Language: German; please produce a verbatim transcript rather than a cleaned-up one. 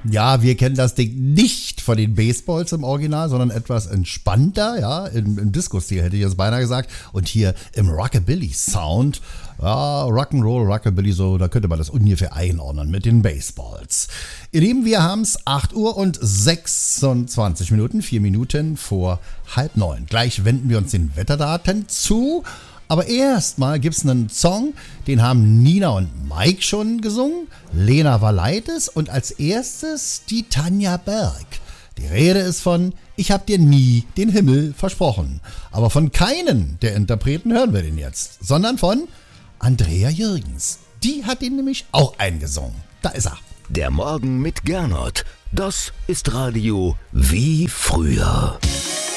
Ja, wir kennen das Ding nicht von den Baseballs im Original, sondern etwas entspannter, ja, im, im Disco-Stil hätte ich jetzt beinahe gesagt. Und hier im Rockabilly-Sound, ja, Rock'n'Roll, Rockabilly, so, da könnte man das ungefähr einordnen mit den Baseballs. Ihr Lieben, wir haben es acht Uhr und sechsundzwanzig Minuten, vier Minuten vor halb neun. Gleich wenden wir uns den Wetterdaten zu. Aber erstmal gibt es einen Song, den haben Nina und Mike schon gesungen. Lena Valaitis und als erstes die Tanja Berg. Die Rede ist von Ich hab dir nie den Himmel versprochen. Aber von keinen der Interpreten hören wir den jetzt, sondern von Andrea Jürgens. Die hat ihn nämlich auch eingesungen. Da ist er. Der Morgen mit Gernot. Das ist Radio wie früher.